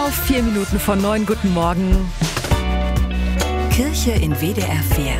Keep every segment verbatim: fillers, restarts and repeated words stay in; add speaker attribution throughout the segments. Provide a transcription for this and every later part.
Speaker 1: Vier Minuten von neun. Guten Morgen.
Speaker 2: Kirche in W D R vier.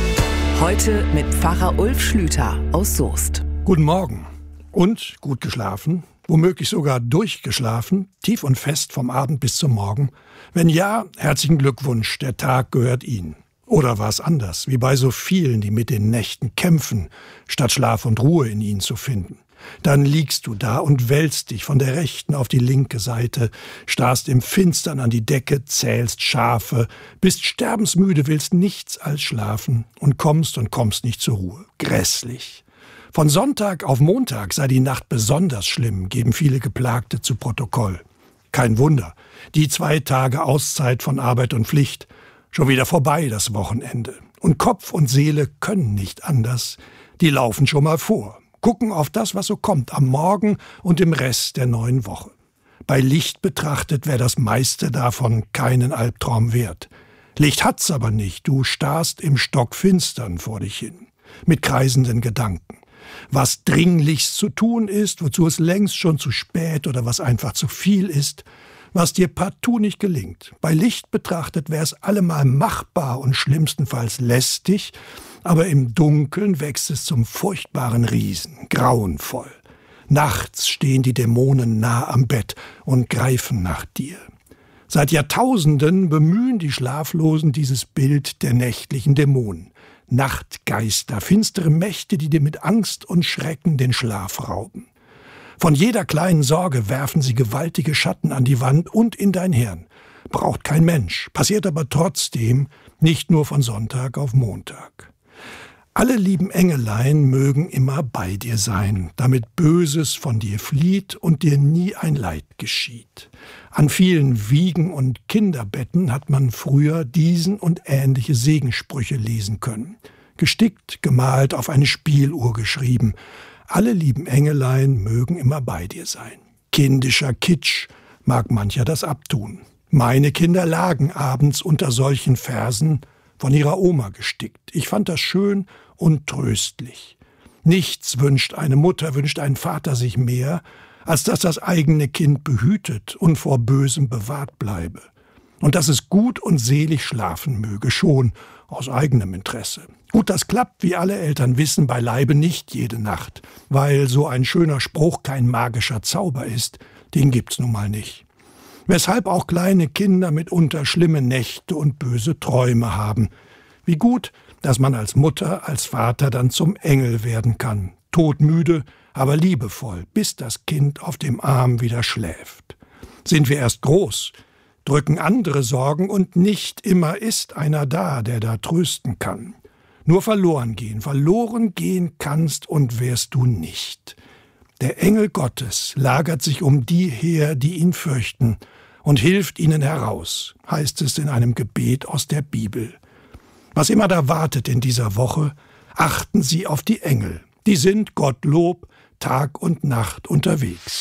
Speaker 1: Heute mit Pfarrer Ulf Schlüter aus Soest.
Speaker 3: Guten Morgen. Und gut geschlafen? Womöglich sogar durchgeschlafen? Tief und fest vom Abend bis zum Morgen? Wenn ja, herzlichen Glückwunsch, der Tag gehört Ihnen. Oder war es anders, wie bei so vielen, die mit den Nächten kämpfen, statt Schlaf und Ruhe in ihnen zu finden? Dann liegst du da und wälzt dich von der rechten auf die linke Seite, starrst im Finstern an die Decke, zählst Schafe, bist sterbensmüde, willst nichts als schlafen und kommst und kommst nicht zur Ruhe. Grässlich. Von Sonntag auf Montag sei die Nacht besonders schlimm, geben viele Geplagte zu Protokoll. Kein Wunder. Die zwei Tage Auszeit von Arbeit und Pflicht. Schon wieder vorbei, das Wochenende. Und Kopf und Seele können nicht anders. Die laufen schon mal vor. Gucken auf das, was so kommt, am Morgen und im Rest der neuen Woche. Bei Licht betrachtet wäre das meiste davon keinen Albtraum wert. Licht hat's aber nicht, du starrst im Stockfinstern vor dich hin, mit kreisenden Gedanken. Was dringlichst zu tun ist, wozu es längst schon zu spät oder was einfach zu viel ist, was dir partout nicht gelingt. Bei Licht betrachtet wäre es allemal machbar und schlimmstenfalls lästig, aber im Dunkeln wächst es zum furchtbaren Riesen, grauenvoll. Nachts stehen die Dämonen nah am Bett und greifen nach dir. Seit Jahrtausenden bemühen die Schlaflosen dieses Bild der nächtlichen Dämonen. Nachtgeister, finstere Mächte, die dir mit Angst und Schrecken den Schlaf rauben. Von jeder kleinen Sorge werfen sie gewaltige Schatten an die Wand und in dein Hirn. Braucht kein Mensch, passiert aber trotzdem, nicht nur von Sonntag auf Montag. Alle lieben Engelein mögen immer bei dir sein, damit Böses von dir flieht und dir nie ein Leid geschieht. An vielen Wiegen und Kinderbetten hat man früher diesen und ähnliche Segenssprüche lesen können. Gestickt, gemalt, auf eine Spieluhr geschrieben. Alle lieben Engelein mögen immer bei dir sein. Kindischer Kitsch mag mancher das abtun. Meine Kinder lagen abends unter solchen Versen, von ihrer Oma gestickt. Ich fand das schön und tröstlich. Nichts wünscht eine Mutter, wünscht ein Vater sich mehr, als dass das eigene Kind behütet und vor Bösem bewahrt bleibe. Und dass es gut und selig schlafen möge, schon aus eigenem Interesse. Gut, das klappt, wie alle Eltern wissen, beileibe nicht jede Nacht, weil so ein schöner Spruch kein magischer Zauber ist, den gibt's nun mal nicht. Weshalb auch kleine Kinder mitunter schlimme Nächte und böse Träume haben. Wie gut, dass man als Mutter, als Vater dann zum Engel werden kann. Todmüde, aber liebevoll, bis das Kind auf dem Arm wieder schläft. Sind wir erst groß, drücken andere Sorgen und nicht immer ist einer da, der da trösten kann. Nur verloren gehen, verloren gehen kannst und wärst du nicht. Der Engel Gottes lagert sich um die her, die ihn fürchten, und hilft ihnen heraus, heißt es in einem Gebet aus der Bibel. Was immer da wartet in dieser Woche, achten Sie auf die Engel. Die sind, Gottlob, Tag und Nacht unterwegs.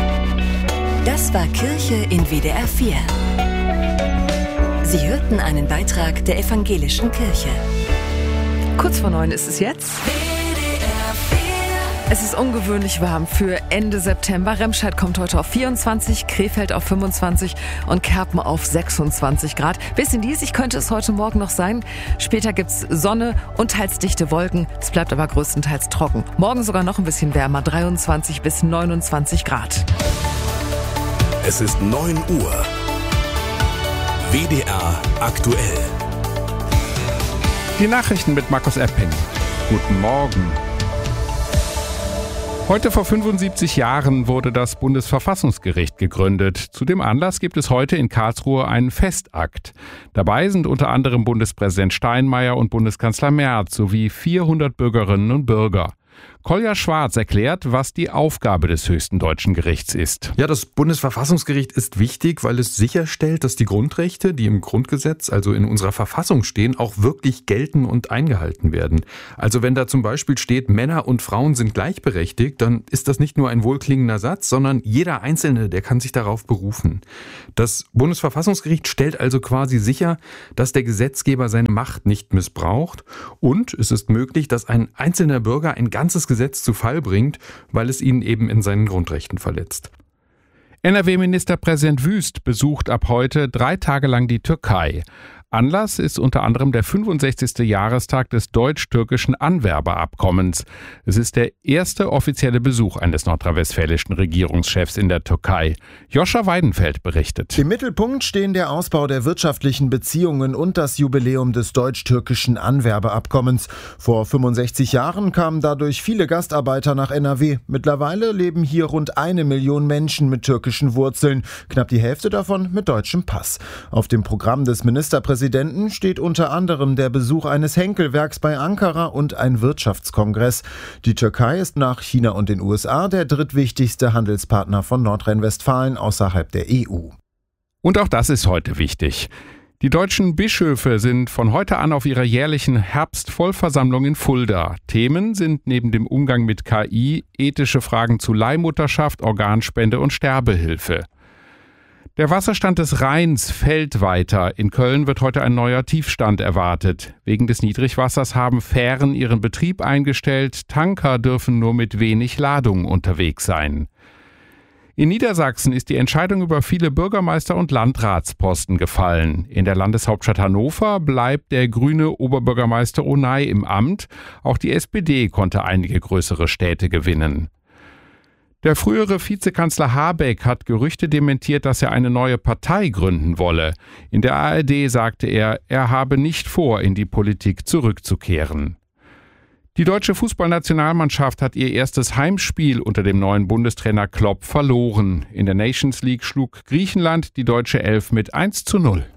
Speaker 2: Das war Kirche in W D R vier. Sie hörten einen Beitrag der Evangelischen Kirche.
Speaker 1: Kurz vor neun ist es jetzt. Es ist ungewöhnlich warm für Ende September. Remscheid kommt heute auf vierundzwanzig, Krefeld auf fünfundzwanzig und Kerpen auf sechsundzwanzig Grad. Bisschen diesig könnte es heute Morgen noch sein. Später gibt's Sonne und teils dichte Wolken. Es bleibt aber größtenteils trocken. Morgen sogar noch ein bisschen wärmer, dreiundzwanzig bis neunundzwanzig Grad.
Speaker 4: Es ist neun Uhr. W D R aktuell.
Speaker 5: Die Nachrichten mit Markus Epping. Guten Morgen. Heute vor fünfundsiebzig Jahren wurde das Bundesverfassungsgericht gegründet. Zu dem Anlass gibt es heute in Karlsruhe einen Festakt. Dabei sind unter anderem Bundespräsident Steinmeier und Bundeskanzler Merz sowie vierhundert Bürgerinnen und Bürger. Kolja Schwarz erklärt, was die Aufgabe des höchsten deutschen Gerichts ist.
Speaker 6: Ja, das Bundesverfassungsgericht ist wichtig, weil es sicherstellt, dass die Grundrechte, die im Grundgesetz, also in unserer Verfassung stehen, auch wirklich gelten und eingehalten werden. Also wenn da zum Beispiel steht, Männer und Frauen sind gleichberechtigt, dann ist das nicht nur ein wohlklingender Satz, sondern jeder Einzelne, der kann sich darauf berufen. Das Bundesverfassungsgericht stellt also quasi sicher, dass der Gesetzgeber seine Macht nicht missbraucht, und es ist möglich, dass ein einzelner Bürger ein ganzes Gesetz zu Fall bringt, weil es ihn eben in seinen Grundrechten verletzt.
Speaker 5: N R W-Ministerpräsident Wüst besucht ab heute drei Tage lang die Türkei. Anlass ist unter anderem der fünfundsechzigste Jahrestag des deutsch-türkischen Anwerbeabkommens. Es ist der erste offizielle Besuch eines nordrhein-westfälischen Regierungschefs in der Türkei. Joscha Weidenfeld berichtet.
Speaker 7: Im Mittelpunkt stehen der Ausbau der wirtschaftlichen Beziehungen und das Jubiläum des deutsch-türkischen Anwerbeabkommens. Vor fünfundsechzig Jahren kamen dadurch viele Gastarbeiter nach N R W. Mittlerweile leben hier rund eine Million Menschen mit türkischen Wurzeln, knapp die Hälfte davon mit deutschem Pass. Auf dem Programm des Ministerpräsidenten steht unter anderem der Besuch eines Henkelwerks bei Ankara und ein Wirtschaftskongress. Die Türkei ist nach China und den U S A der drittwichtigste Handelspartner von Nordrhein-Westfalen außerhalb der E U.
Speaker 5: Und auch das ist heute wichtig. Die deutschen Bischöfe sind von heute an auf ihrer jährlichen Herbstvollversammlung in Fulda. Themen sind neben dem Umgang mit K I ethische Fragen zu Leihmutterschaft, Organspende und Sterbehilfe. Der Wasserstand des Rheins fällt weiter. In Köln wird heute ein neuer Tiefstand erwartet. Wegen des Niedrigwassers haben Fähren ihren Betrieb eingestellt. Tanker dürfen nur mit wenig Ladung unterwegs sein. In Niedersachsen ist die Entscheidung über viele Bürgermeister- und Landratsposten gefallen. In der Landeshauptstadt Hannover bleibt der grüne Oberbürgermeister Onay im Amt. Auch die S P D konnte einige größere Städte gewinnen. Der frühere Vizekanzler Habeck hat Gerüchte dementiert, dass er eine neue Partei gründen wolle. In der A R D sagte er, er habe nicht vor, in die Politik zurückzukehren. Die deutsche Fußballnationalmannschaft hat ihr erstes Heimspiel unter dem neuen Bundestrainer Klopp verloren. In der Nations League schlug Griechenland die deutsche Elf mit eins zu null.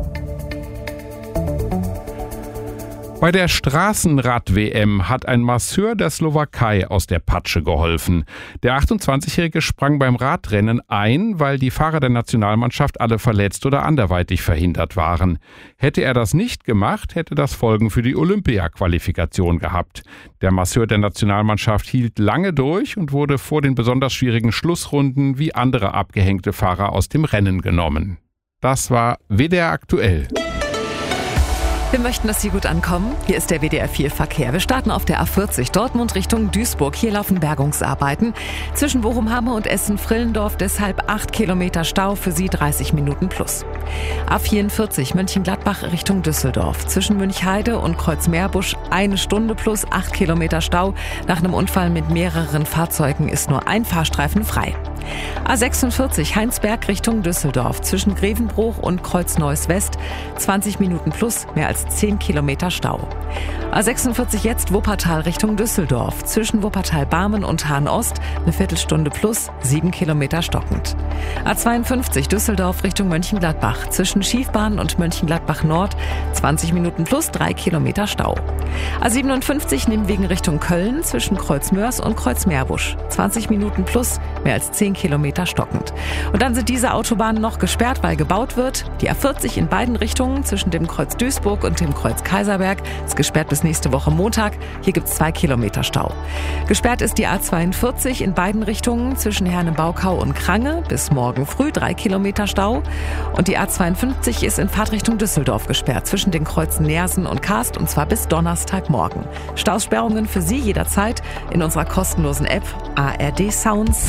Speaker 5: Bei der Straßenrad-W M hat ein Masseur der Slowakei aus der Patsche geholfen. Der achtundzwanzigjährige sprang beim Radrennen ein, weil die Fahrer der Nationalmannschaft alle verletzt oder anderweitig verhindert waren. Hätte er das nicht gemacht, hätte das Folgen für die Olympia-Qualifikation gehabt. Der Masseur der Nationalmannschaft hielt lange durch und wurde vor den besonders schwierigen Schlussrunden wie andere abgehängte Fahrer aus dem Rennen genommen. Das war W D R aktuell.
Speaker 1: Wir möchten, dass Sie gut ankommen. Hier ist der W D R vier Verkehr. Wir starten auf der A vierzig Dortmund Richtung Duisburg. Hier laufen Bergungsarbeiten. Zwischen Bochum-Hamme und Essen-Vrillendorf deshalb acht Kilometer Stau, für Sie dreißig Minuten plus. A vierundvierzig Mönchengladbach Richtung Düsseldorf. Zwischen Münchheide und Kreuzmeerbusch eine Stunde plus acht Kilometer Stau. Nach einem Unfall mit mehreren Fahrzeugen ist nur ein Fahrstreifen frei. A sechsundvierzig Heinsberg Richtung Düsseldorf. Zwischen Grevenbruch und Kreuzneuss West zwanzig Minuten plus, mehr als zehn Kilometer Stau. A sechsundvierzig jetzt Wuppertal Richtung Düsseldorf. Zwischen Wuppertal-Barmen und Hahn-Ost eine Viertelstunde plus, sieben Kilometer stockend. A zweiundfünfzig Düsseldorf Richtung Mönchengladbach. Zwischen Schiefbahn und Mönchengladbach Nord zwanzig Minuten plus, drei Kilometer Stau. A siebenundfünfzig Nimwegen Richtung Köln. Zwischen Kreuzmörs und Kreuzmeerbusch zwanzig Minuten plus, mehr als zehn Kilometer stockend. Und dann sind diese Autobahnen noch gesperrt, weil gebaut wird. Die A vierzig in beiden Richtungen zwischen dem Kreuz Duisburg und dem Kreuz Kaiserberg ist gesperrt bis nächste Woche Montag. Hier gibt es zwei Kilometer Stau. Gesperrt ist die A zweiundvierzig in beiden Richtungen zwischen Herne-Baukau und Krange bis morgen früh, drei Kilometer Stau. Und die A zweiundfünfzig ist in Fahrtrichtung Düsseldorf gesperrt zwischen den Kreuzen Neersen und Karst, und zwar bis Donnerstagmorgen. Stausperrungen für Sie jederzeit in unserer kostenlosen App A R D Sounds.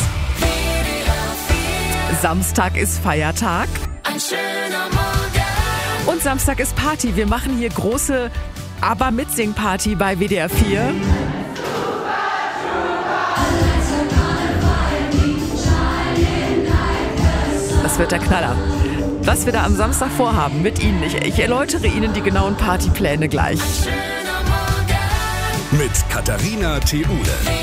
Speaker 1: Samstag ist Feiertag.
Speaker 8: Ein schöner Morgen.
Speaker 1: Und Samstag ist Party. Wir machen hier große ABBA-Mitsing-Party bei W D R vier. Das wird der Knaller. Was wir da am Samstag vorhaben mit Ihnen. Ich, ich erläutere Ihnen die genauen Partypläne gleich.
Speaker 4: Mit Katharina Theule.